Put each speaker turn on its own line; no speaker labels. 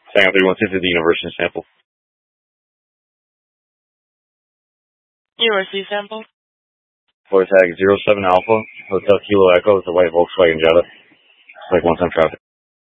Tango 316 to the University sample.
URC sample.
Floor tag 07 Alpha, Hotel Kilo Echo, it's a white Volkswagen Jetta. It's like one-time traffic.